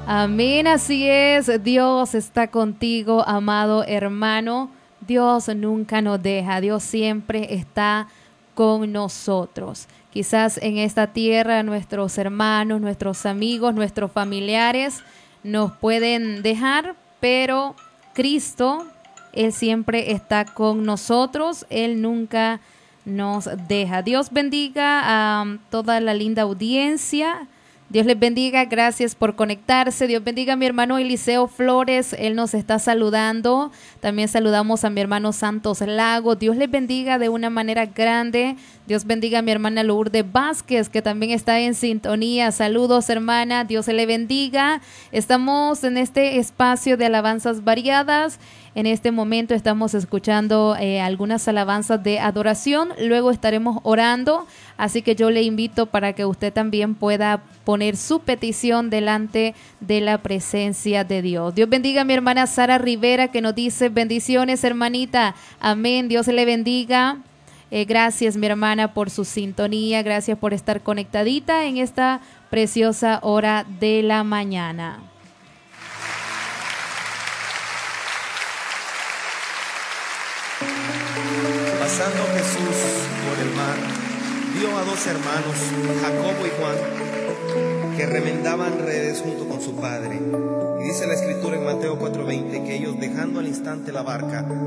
Amén, así es. Dios está contigo, amado hermano. Dios nunca nos deja. Dios siempre está con nosotros. Quizás en esta tierra nuestros hermanos, nuestros amigos, nuestros familiares nos pueden dejar, pero Cristo, Él siempre está con nosotros. Él nunca nos deja. Dios bendiga a toda la linda audiencia. Dios les bendiga, gracias por conectarse. Dios bendiga a mi hermano Eliseo Flores, él nos está saludando. También saludamos a mi hermano Santos Lago. Dios les bendiga de una manera grande. Dios bendiga a mi hermana Lourdes Vázquez, que también está en sintonía. Saludos, hermana, Dios le bendiga. Estamos en este espacio de alabanzas variadas. En este momento estamos escuchando algunas alabanzas de adoración, luego estaremos orando, así que yo le invito para que usted también pueda poner su petición delante de la presencia de Dios. Dios bendiga a mi hermana Sara Rivera, que nos dice bendiciones, hermanita. Amén, Dios le bendiga. Gracias, mi hermana, por su sintonía, gracias por estar conectadita en esta preciosa hora de la mañana. Pasando Jesús por el mar, vio a dos hermanos, Jacobo y Juan, que remendaban redes junto con su padre. Y dice la Escritura en Mateo 4:20 que ellos, dejando al instante la barca,